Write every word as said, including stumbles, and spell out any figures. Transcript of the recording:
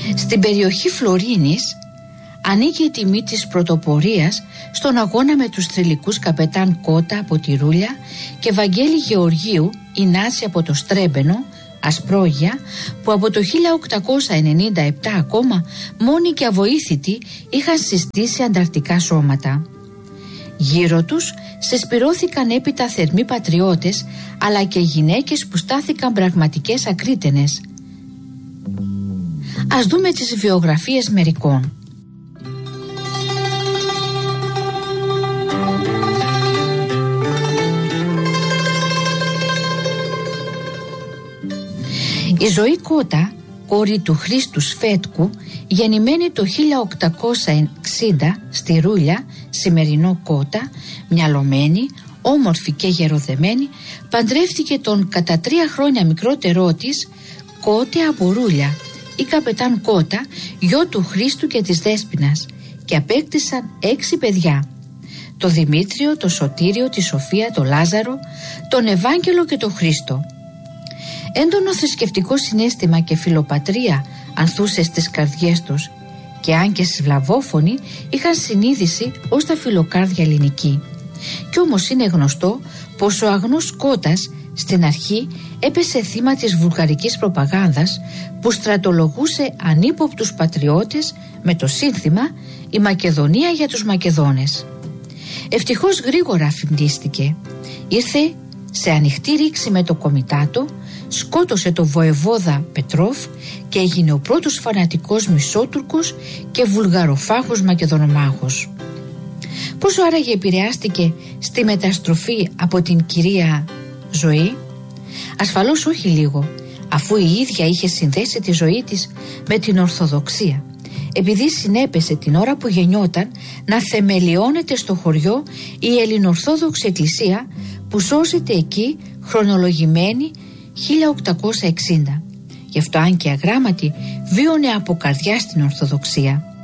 Στην περιοχή Φλωρίνης ανήκει η τιμή της πρωτοπορίας στον αγώνα με τους θρυλικούς καπετάν Κότα από τη Ρούλια και Βαγγέλη Γεωργίου η Νάση από το Στρέμπενο, Ασπρόγια, που από το χίλια οκτακόσια ενενήντα επτά ακόμα μόνοι και αβοήθητοι είχαν συστήσει ανταρκτικά σώματα. Γύρω τους σεσπυρώθηκαν έπειτα θερμοί πατριώτες, αλλά και γυναίκες που στάθηκαν πραγματικές ακρίτενες. Ας δούμε τις βιογραφίες μερικών. Η Ζωή Κότα, κόρη του Χρήστου Σφέτκου, γεννημένη το χίλια οκτακόσια εξήντα στη Ρούλια, σημερινό Κότα, μυαλωμένη, όμορφη και γεροδεμένη, παντρεύτηκε τον κατά τρία χρόνια μικρότερό της Κότε από Ρούλια ή καπετάν Κότα, γιο του Χρήστου και της Δέσποινας, και απέκτησαν έξι παιδιά: το Δημήτριο, το Σωτήριο, τη Σοφία, το Λάζαρο, τον Ευάγγελο και τον Χρήστο. Έντονο θρησκευτικό συναίσθημα και φιλοπατρία ανθούσε στις καρδιές τους, και αν και σβλαβόφωνοι είχαν συνείδηση ως τα φιλοκάρδια ελληνική. Κι όμως είναι γνωστό πως ο αγνός Κώτας στην αρχή έπεσε θύμα της βουλγαρικής προπαγάνδας που στρατολογούσε ανύποπτους πατριώτες με το σύνθημα «Η Μακεδονία για τους Μακεδόνες». Ευτυχώς γρήγορα αφημνίστηκε. Ήρθε σε ανοιχτή ρήξη με το Κομιτάτο, σκότωσε το βοεβόδα Πετρόφ και έγινε ο πρώτος φανατικός Μισότουρκος και βουλγαροφάγος Μακεδονομάχος. Πόσο άραγε επηρεάστηκε στη μεταστροφή από την κυρία Ζωή? Ασφαλώς όχι λίγο, αφού η ίδια είχε συνδέσει τη ζωή της με την Ορθοδοξία, επειδή συνέπεσε την ώρα που γεννιόταν να θεμελιώνεται στο χωριό η Ελληνοορθόδοξη Εκκλησία, που σώζεται εκεί χρονολογημένη χίλια οκτακόσια εξήντα. Γι' αυτό, αν και αγράμματη, βίωνε από καρδιά στην Ορθοδοξία.